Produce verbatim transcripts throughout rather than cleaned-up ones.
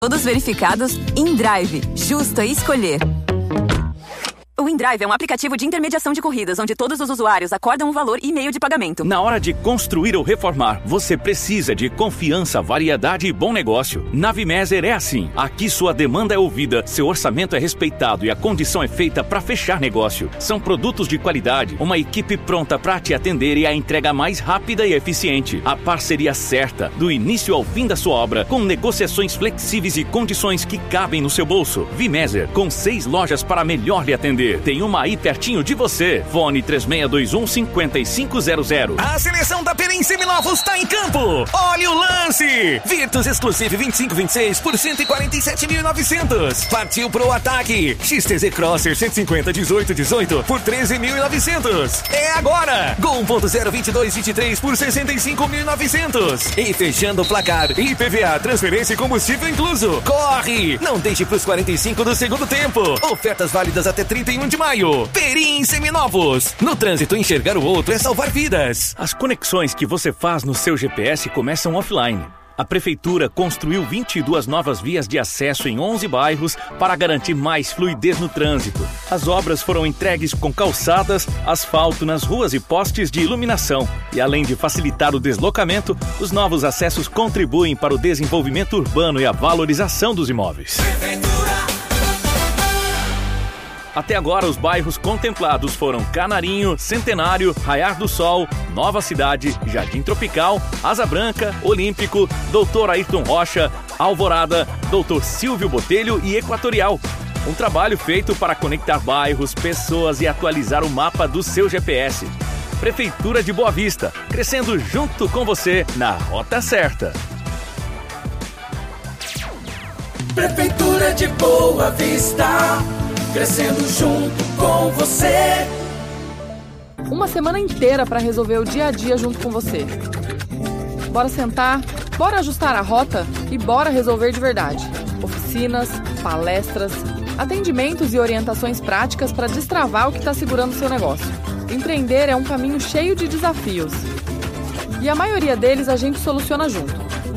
Todos verificados InDrive. Justo é escolher. O InDrive é um aplicativo de intermediação de corridas, onde todos os usuários acordam um valor e meio de pagamento. Na hora de construir ou reformar, você precisa de confiança, variedade e bom negócio. Na Vimeser é assim. Aqui sua demanda é ouvida, seu orçamento é respeitado e a condição é feita para fechar negócio. São produtos de qualidade, uma equipe pronta para te atender e a entrega mais rápida e eficiente. A parceria certa, do início ao fim da sua obra, com negociações flexíveis e condições que cabem no seu bolso. Vimeser, com seis lojas para melhor lhe atender. Tem uma aí pertinho de você. Fone três seis dois um, cinco cinco zero zero. A seleção da Perim Seminovos está em campo. Olha o lance. Virtus Exclusive vinte e cinco vinte e seis por cento e quarenta e sete mil e novecentos. Partiu pro ataque. X T Z Crosser cento e cinquenta dezoito dezoito por treze mil e novecentos. É agora. Gol um ponto zero vinte e dois vinte e três por sessenta e cinco mil e novecentos. E fechando o placar, I P V A, transferência e combustível incluso. Corre. Não deixe pros quarenta e cinco do segundo tempo. Ofertas válidas até trinta e um de maio. Perim Seminovos. No trânsito, enxergar o outro é salvar vidas. As conexões que você faz no seu G P S começam offline. A Prefeitura construiu vinte e duas novas vias de acesso em onze bairros para garantir mais fluidez no trânsito. As obras foram entregues com calçadas, asfalto nas ruas e postes de iluminação. E além de facilitar o deslocamento, os novos acessos contribuem para o desenvolvimento urbano e a valorização dos imóveis. Até agora, os bairros contemplados foram Canarinho, Centenário, Raiar do Sol, Nova Cidade, Jardim Tropical, Asa Branca, Olímpico, doutor Ayrton Rocha, Alvorada, doutor Silvio Botelho e Equatorial. Um trabalho feito para conectar bairros, pessoas e atualizar o mapa do seu G P S. Prefeitura de Boa Vista, crescendo junto com você na rota certa. Prefeitura de Boa Vista, crescendo junto com você. Uma semana inteira para resolver o dia a dia junto com você. Bora sentar, bora ajustar a rota e bora resolver de verdade. Oficinas, palestras, atendimentos e orientações práticas para destravar o que está segurando o seu negócio. Empreender é um caminho cheio de desafios. E a maioria deles a gente soluciona junto.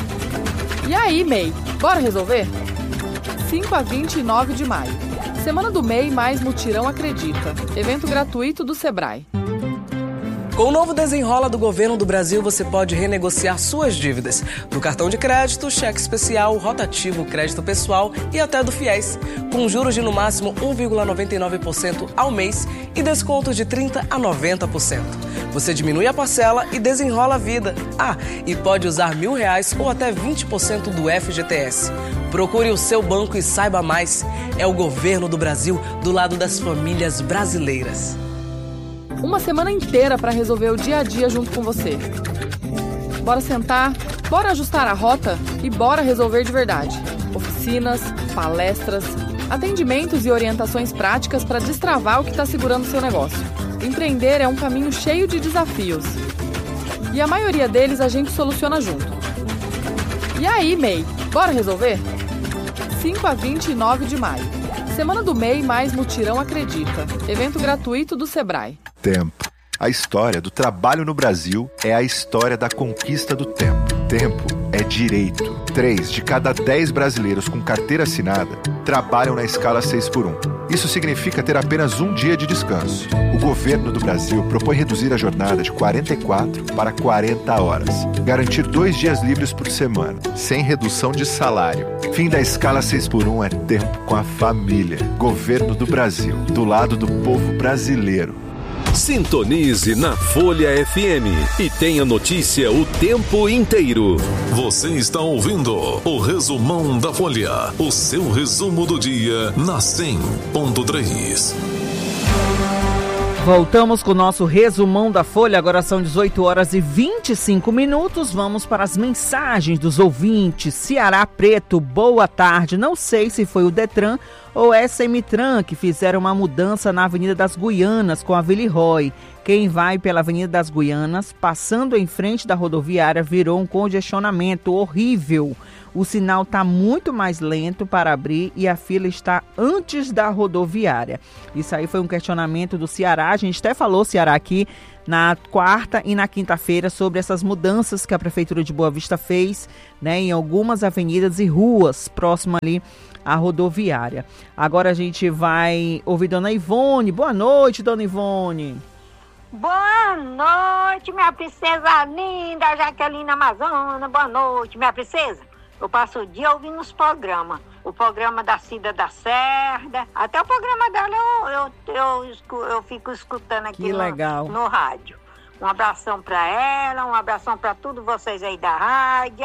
E aí, M E I, bora resolver? cinco a vinte e nove de maio. Semana do M E I mais Mutirão Acredita. Evento gratuito do Sebrae. Com o novo Desenrola do Governo do Brasil, você pode renegociar suas dívidas do cartão de crédito, cheque especial, rotativo, crédito pessoal e até do FIES, com juros de no máximo um vírgula noventa e nove por cento ao mês e descontos de trinta por cento a noventa por cento. Você diminui a parcela e desenrola a vida. Ah, e pode usar mil reais ou até vinte por cento do F G T S. Procure o seu banco e saiba mais. É o Governo do Brasil do lado das famílias brasileiras. Uma semana inteira para resolver o dia a dia junto com você. Bora sentar, bora ajustar a rota e bora resolver de verdade. Oficinas, palestras, atendimentos e orientações práticas para destravar o que está segurando o seu negócio. Empreender é um caminho cheio de desafios. E a maioria deles a gente soluciona junto. E aí, M E I, bora resolver? cinco a vinte e nove de maio. Semana do M E I mais Mutirão Acredita. Evento gratuito do Sebrae. Tempo. A história do trabalho no Brasil é a história da conquista do tempo. Tempo é direito. Três de cada dez brasileiros com carteira assinada trabalham na escala seis por um. Isso significa ter apenas um dia de descanso. O governo do Brasil propõe reduzir a jornada de quarenta e quatro para quarenta horas. Garantir dois dias livres por semana, sem redução de salário. Fim da escala seis por um é tempo com a família. Governo do Brasil, do lado do povo brasileiro. Sintonize na Folha F M e tenha notícia o tempo inteiro. Você está ouvindo o Resumão da Folha, o seu resumo do dia na cem ponto três. Voltamos com o nosso resumão da Folha, agora são dezoito horas e vinte e cinco minutos, vamos para as mensagens dos ouvintes. Ceará Preto, boa tarde, não sei se foi o Detran ou a Semitran que fizeram uma mudança na Avenida das Guianas com a Villeroy. Quem vai pela Avenida das Guianas, passando em frente da rodoviária, virou um congestionamento horrível. O sinal está muito mais lento para abrir e a fila está antes da rodoviária. Isso aí foi um questionamento do Ceará. A gente até falou, Ceará, aqui na quarta e na quinta-feira sobre essas mudanças que a Prefeitura de Boa Vista fez, né, em algumas avenidas e ruas próximas ali à rodoviária. Agora a gente vai ouvir Dona Ivone. Boa noite, Dona Ivone. Boa noite, minha princesa linda, Jaqueline Amazônia. Boa noite, minha princesa. Eu passo o dia ouvindo os programas. O programa da Cida da Cerda. Até o programa dela eu, eu, eu, eu, eu fico escutando aqui que legal. No, no rádio. Um abração para ela, um abração para todos vocês aí da rádio.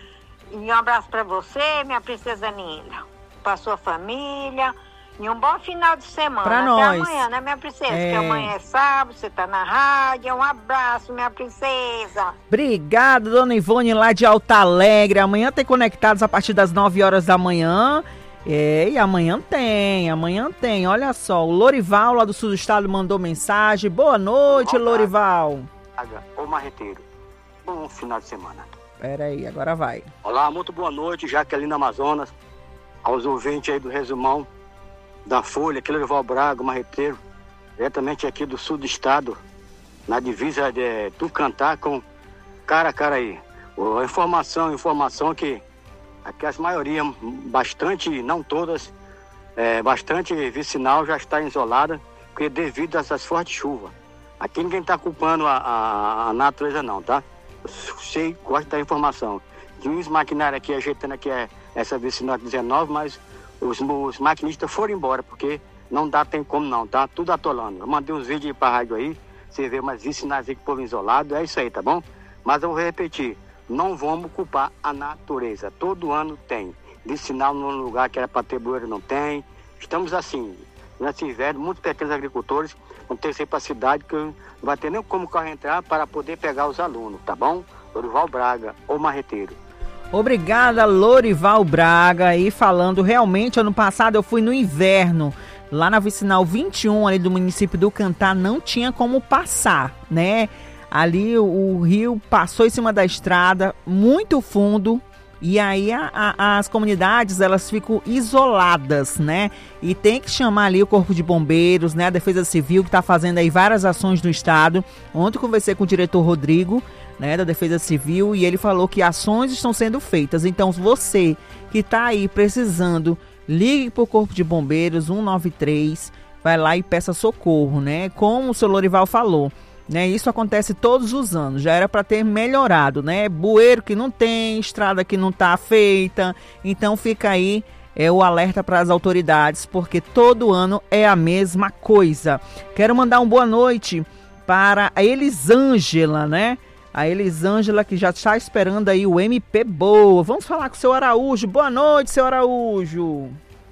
E um abraço para você, minha princesa linda. Para sua família. E um bom final de semana. Pra Até nós. amanhã, né, minha princesa? É. Que amanhã é sábado, você tá na rádio. Um abraço, minha princesa. Obrigada, Dona Ivone, lá de Alta Alegre. Amanhã tem Conectados a partir das nove horas da manhã. É, e amanhã tem, amanhã tem. Olha só, o Lorival, lá do sul do estado, mandou mensagem. Boa noite, Olá, Lorival. Ô, Marreteiro, bom final de semana. Pera aí, agora vai. Olá, muito boa noite, Jaqueline Amazonas. Aos ouvintes aí do Resumão da Folha, aqui Lorival Braga, Marreteiro, diretamente aqui do sul do estado, na divisa de Tucantá com cara a cara aí. O, a informação, informação que aqui as maioria, bastante, não todas, é, bastante vicinal já está isolada, porque devido a essas fortes chuvas. Aqui ninguém está culpando a, a, a natureza não, tá? Eu sei, gosto da informação. De uns maquinários aqui ajeitando aqui é, essa vicinal dezenove, mas Os, os maquinistas foram embora, porque não dá, tem como não, tá? Tudo atolando. Eu mandei uns vídeos pra rádio aí, você vê umas vicinais aí que o povo isolado, é isso aí, tá bom? Mas eu vou repetir, não vamos culpar a natureza. Todo ano tem vicinal num lugar que era pra ter bueiro, não tem. Estamos assim, nesse inverno, muitos pequenos agricultores vão ter que ir pra cidade, que não vai ter nem como o carro entrar para poder pegar os alunos, tá bom? Lorival Braga, ou Marreteiro. Obrigada, Lorival Braga. E falando, realmente, ano passado eu fui no inverno, lá na vicinal vinte e um, ali do município do Cantá, não tinha como passar, né? Ali o, o rio passou em cima da estrada, muito fundo, e aí a, a, as comunidades, elas ficam isoladas, né? E tem que chamar ali o Corpo de Bombeiros, né? A Defesa Civil, que está fazendo aí várias ações no estado. Ontem eu conversei com o diretor Rodrigo, né, da Defesa Civil, e ele falou que ações estão sendo feitas. Então, você que está aí precisando, ligue para o Corpo de Bombeiros um nove três, vai lá e peça socorro, né? Como o seu Lorival falou, né? Isso acontece todos os anos, já era para ter melhorado, né? Bueiro que não tem, estrada que não está feita, então fica aí é o alerta para as autoridades, porque todo ano é a mesma coisa. Quero mandar uma boa noite para a Elisângela, né? A Elisângela, que já está esperando aí o M P Boa. Vamos falar com o seu Araújo. Boa noite, seu Araújo.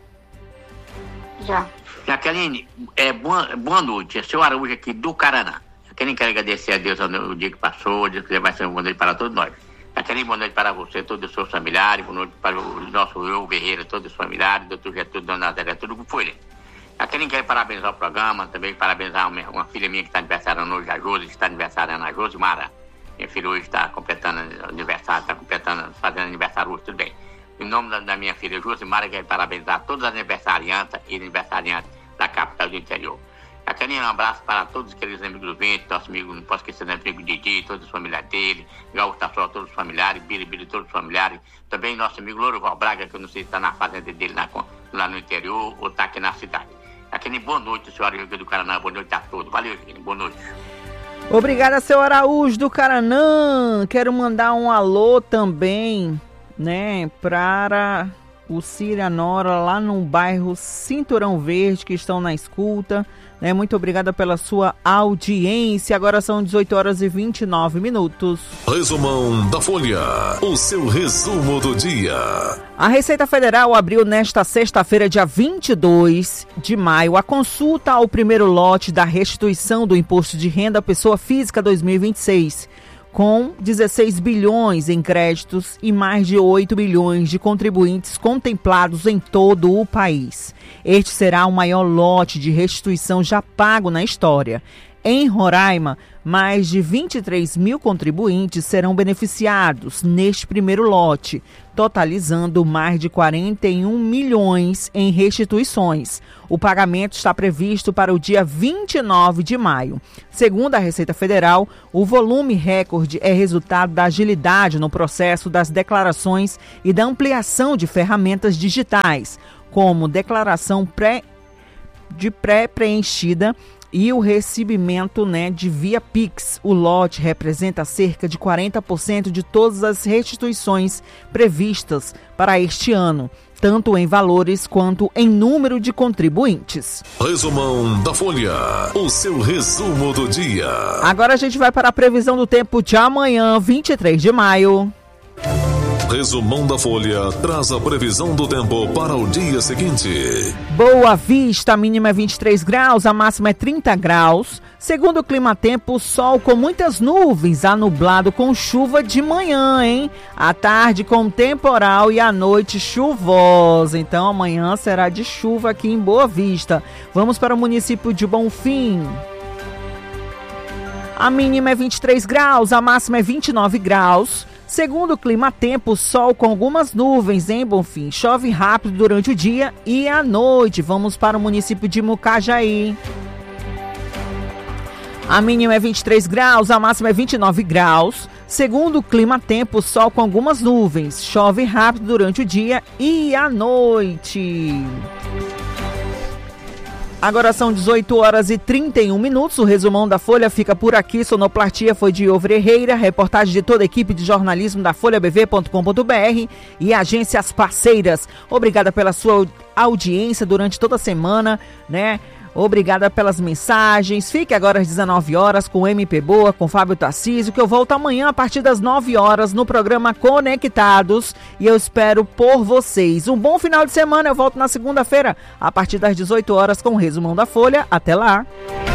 Já. Jaqueline, é, boa, boa noite. É seu Araújo aqui do Caraná. Jaqueline, quero agradecer a Deus o dia que passou. Deus quiser, vai ser uma boa noite para todos nós. Jaqueline, boa noite para você, todos os seus familiares. Boa noite para o nosso eu, Guerreiro, todos os familiares. Doutor Getúlio, Dona Nazaré, tudo que foi. Jaqueline, quero parabenizar o programa. Também parabenizar uma, uma filha minha que está aniversariando hoje, a Josi, que está aniversariando, a Josimara. Minha filha hoje está completando aniversário, está completando, fazendo aniversário hoje, tudo bem. Em nome da, da minha filha Josimara, quero parabenizar todas as aniversariantes e aniversariantes da capital do interior. Eu quero um abraço para todos aqueles amigos do vento, nosso amigo, não posso esquecer do amigo Didi, todos os familiares dele, Gaúcho Tassol, todos os familiares, Biri Biri, todos os familiares. Também nosso amigo Lorival Braga, que eu não sei se está na fazenda dele na, lá no interior ou está aqui na cidade. Aquele boa noite, senhora Rio do Caraná, boa noite a todos. Valeu, gente, boa noite. Obrigada, seu Araújo do Caranã. Quero mandar um alô também, né, para o Círia Nora, lá no bairro Cinturão Verde, que estão na escuta. Né? Muito obrigada pela sua audiência. Agora são dezoito horas e vinte e nove minutos. Resumão da Folha, o seu resumo do dia. A Receita Federal abriu nesta sexta-feira, dia vinte e dois de maio, a consulta ao primeiro lote da restituição do Imposto de Renda à Pessoa Física dois mil e vinte e seis, com dezesseis bilhões em créditos e mais de oito bilhões de contribuintes contemplados em todo o país. Este será o maior lote de restituição já pago na história. Em Roraima, mais de vinte e três mil contribuintes serão beneficiados neste primeiro lote, totalizando mais de quarenta e um milhões em restituições. O pagamento está previsto para o dia vinte e nove de maio. Segundo a Receita Federal, o volume recorde é resultado da agilidade no processo das declarações e da ampliação de ferramentas digitais, como declaração pré, de pré-preenchida e o recebimento, né, de via Pix. O lote representa cerca de quarenta por cento de todas as restituições previstas para este ano, tanto em valores quanto em número de contribuintes. Resumão da Folha, o seu resumo do dia. Agora a gente vai para a previsão do tempo de amanhã, vinte e três de maio. Resumão da Folha traz a previsão do tempo para o dia seguinte. Boa Vista, a mínima é vinte e três graus, a máxima é trinta graus. Segundo o clima-tempo, sol com muitas nuvens, a nublado com chuva de manhã, hein? À tarde com temporal e à noite chuvosa. Então amanhã será de chuva aqui em Boa Vista. Vamos para o município de Bonfim. A mínima é vinte e três graus, a máxima é vinte e nove graus. Segundo o clima-tempo, sol com algumas nuvens em Bonfim. Chove rápido durante o dia e à noite. Vamos para o município de Mucajaí. A mínima é vinte e três graus, a máxima é vinte e nove graus. Segundo o clima-tempo, sol com algumas nuvens. Chove rápido durante o dia e à noite. Agora são dezoito horas e trinta e um minutos. O resumão da Folha fica por aqui. Sonoplastia foi de Ovreheira. Reportagem de toda a equipe de jornalismo da folha b v ponto com ponto b r e agências parceiras. Obrigada pela sua audiência durante toda a semana, né? Obrigada pelas mensagens. Fique agora às dezenove horas com M P Boa, com Fábio Tarcísio, que eu volto amanhã a partir das nove horas no programa Conectados. E eu espero por vocês. Um bom final de semana. Eu volto na segunda-feira a partir das dezoito horas com o resumão da Folha. Até lá.